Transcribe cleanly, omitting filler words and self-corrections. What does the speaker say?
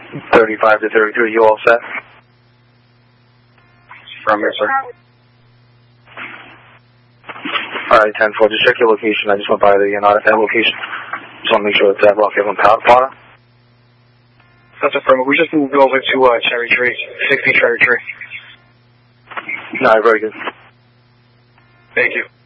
35 to 33, you all set? From here, sir. Alright, 10-4, just check your location. I just went by the that location. Just want to make sure it's Los Angeles Power Plotter. That's affirmative. We just moved over to Cherry Tree, 60 Cherry Tree. No, very good. Thank you.